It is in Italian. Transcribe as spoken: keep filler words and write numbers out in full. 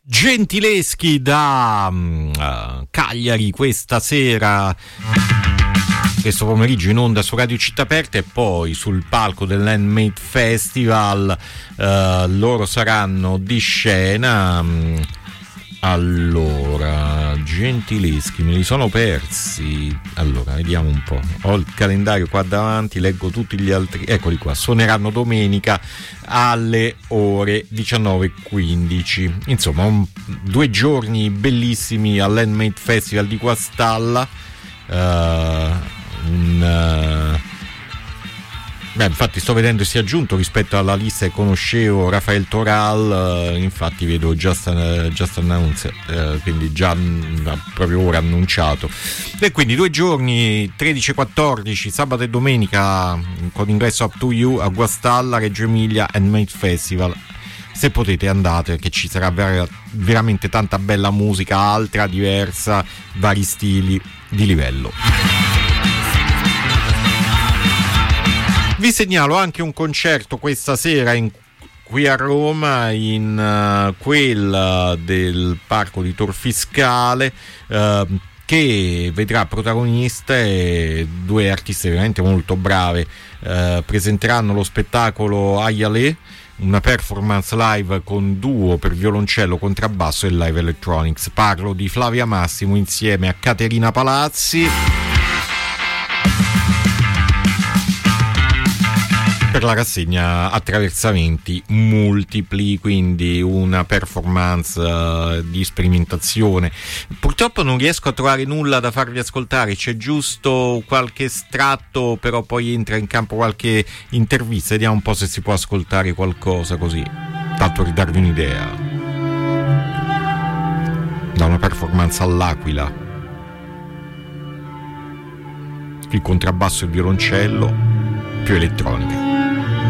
Gentileschi da uh, Cagliari questa sera, questo pomeriggio in onda su Radio Città Aperta, e poi sul palco dell'Handmade Festival uh, loro saranno di scena. Um, allora, Gentileschi, me li sono persi. Allora, vediamo un po'. Ho il calendario qua davanti, leggo tutti gli altri. Eccoli qua. Suoneranno domenica alle ore diciannove e quindici. Insomma, un, due giorni bellissimi all'Handmade Festival di Guastalla. Uh, un... Uh, Beh, infatti sto vedendo si è aggiunto rispetto alla lista che conoscevo Rafael Toral, uh, infatti vedo Just, uh, just Announced, uh, quindi già uh, proprio ora annunciato. E quindi due giorni, tredici e quattordici, sabato e domenica, con ingresso up to you a Guastalla, Reggio Emilia, Handmade Festival. Se potete andate, perché ci sarà ver- veramente tanta bella musica, altra, diversa, vari stili di livello. Vi segnalo anche un concerto questa sera in, qui a Roma, in uh, quel del Parco di Tor Fiscale, uh, che vedrà protagoniste due artiste veramente molto brave. Uh, presenteranno lo spettacolo Ayale, una performance live con duo per violoncello, contrabbasso e live electronics. Parlo di Flavia Massimo insieme a Caterina Palazzi. Per la rassegna Attraversamenti multipli, quindi una performance uh, di sperimentazione. Purtroppo non riesco a trovare nulla da farvi ascoltare, c'è giusto qualche estratto, però poi entra in campo qualche intervista. Vediamo un po' se si può ascoltare qualcosa, così tanto per darvi un'idea. Da una performance all'Aquila, il contrabbasso e il violoncello, più elettronica.